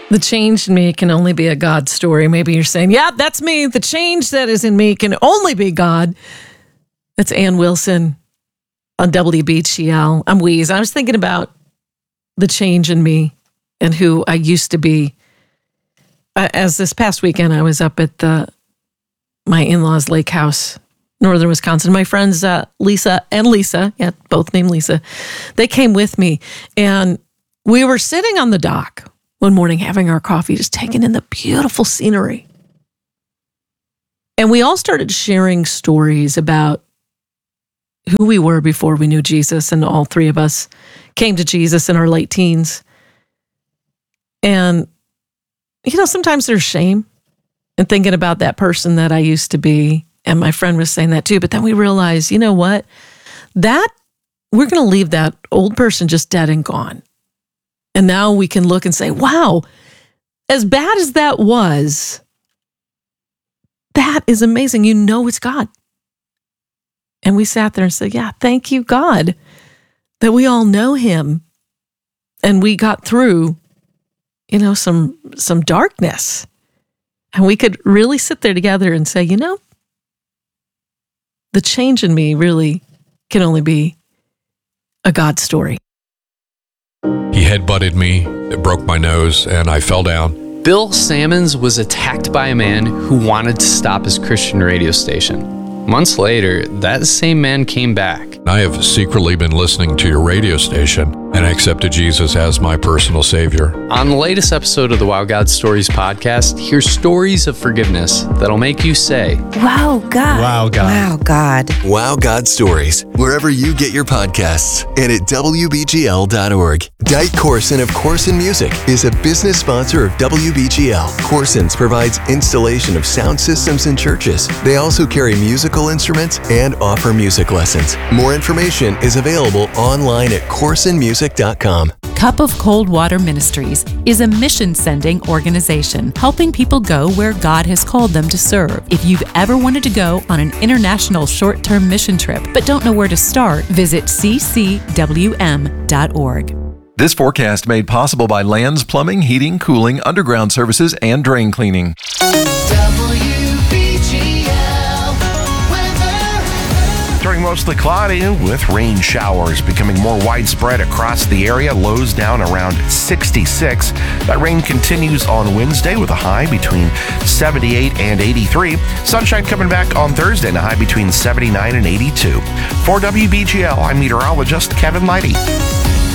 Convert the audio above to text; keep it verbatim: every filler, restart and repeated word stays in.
The change in me can only be a God story. Maybe you're saying, yeah, that's me. The change that is in me can only be God. That's Ann Wilson on W B G L. I'm Weeze. I was thinking about the change in me and who I used to be. As this past weekend, I was up at the my in-laws' lake house, northern Wisconsin. My friends, uh, Lisa and Lisa, yeah, both named Lisa, they came with me. And we were sitting on the dock one morning having our coffee, just taking in the beautiful scenery. And we all started sharing stories about who we were before we knew Jesus. And all three of us came to Jesus in our late teens. And, you know, sometimes there's shame in thinking about that person that I used to be. And my friend was saying that too. But then we realized, you know what? That, we're going to leave that old person just dead and gone. And now we can look and say, wow, as bad as that was, that is amazing. You know it's God. And we sat there and said, yeah, thank you, God, that we all know him. And we got through, you know, some some darkness. And we could really sit there together and say, you know, the change in me really can only be a God story. He headbutted me, it broke my nose, and I fell down. Bill Sammons was attacked by a man who wanted to stop his Christian radio station. Months later, that same man came back. I have secretly been listening to your radio station, and I accepted Jesus as my personal Savior. On the latest episode of the Wow God Stories podcast, hear stories of forgiveness that'll make you say, Wow, God. Wow, God. Wow, God. Wow God Stories, wherever you get your podcasts, and at W B G L dot org. Dike Corson of Corson Music is a business sponsor of W B G L. Corson's provides installation of sound systems in churches. They also carry musical instruments and offer music lessons. More information is available online at corson music dot com. Cup of Cold Water Ministries is a mission-sending organization helping people go where God has called them to serve. If you've ever wanted to go on an international short-term mission trip but don't know where to start, visit c c w m dot org. This forecast made possible by Lands Plumbing, Heating, Cooling, Underground Services, and Drain Cleaning. During mostly cloudy with rain showers becoming more widespread across the area, lows down around sixty-six. That rain continues on Wednesday with a high between seventy-eight and eighty-three. Sunshine coming back on Thursday and a high between seventy-nine and eighty-two. For W B G L, I'm meteorologist Kevin Leidy.